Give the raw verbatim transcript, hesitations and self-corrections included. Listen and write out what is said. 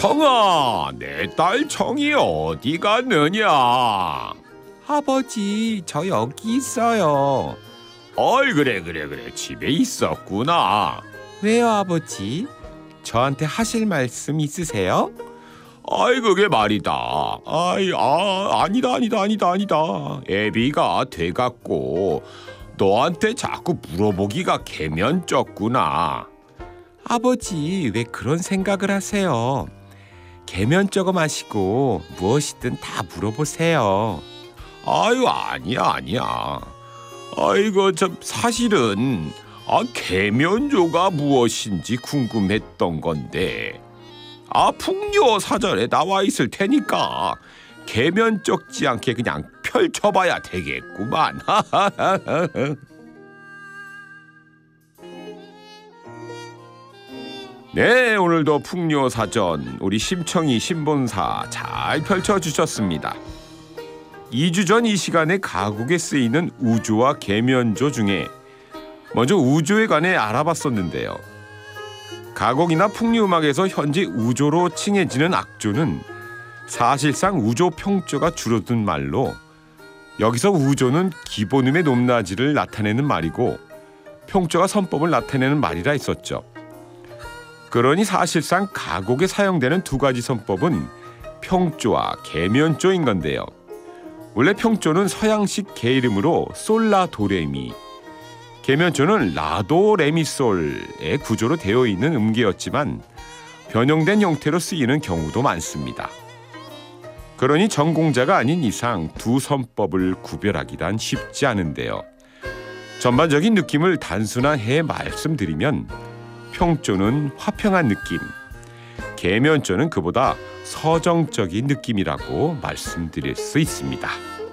청아, 내 딸 청이 어디 갔느냐? 아버지, 저 여기 있어요. 어이, 그래 그래 그래, 집에 있었구나. 왜요, 아버지? 저한테 하실 말씀 있으세요? 아이, 그게 말이다. 아이, 아, 아니다 아니다 아니다 아니다. 애비가 돼갖고 너한테 자꾸 물어보기가 개면쩍구나. 아버지, 왜 그런 생각을 하세요? 개면쩍어 마시고 무엇이든 다 물어보세요. 아유, 아니야 아니야. 아이고, 참 사실은 아 개면조가 무엇인지 궁금했던 건데, 아 풍요 사전에 나와 있을 테니까 개면쩍지 않게 그냥 펼쳐봐야 되겠구만. 네, 오늘도 풍요 사전 우리 심청이 신본사 잘 펼쳐주셨습니다. 이 주 전 이 시간에 가곡에 쓰이는 우조와 계면조 중에 먼저 우조에 관해 알아봤었는데요. 가곡이나 풍류음악에서 현재 우조로 칭해지는 악조는 사실상 우조 평조가 줄어든 말로, 여기서 우조는 기본음의 높낮이를 나타내는 말이고 평조가 선법을 나타내는 말이라 했었죠. 그러니 사실상 가곡에 사용되는 두 가지 선법은 평조와 계면조인 건데요. 원래 평조는 서양식 계이름으로 솔라 도레미, 계면조는 라도 레미솔의 구조로 되어 있는 음계였지만 변형된 형태로 쓰이는 경우도 많습니다. 그러니 전공자가 아닌 이상 두 선법을 구별하기란 쉽지 않은데요. 전반적인 느낌을 단순화해 말씀드리면 평조는 화평한 느낌, 계면조는 그보다 서정적인 느낌이라고 말씀드릴 수 있습니다.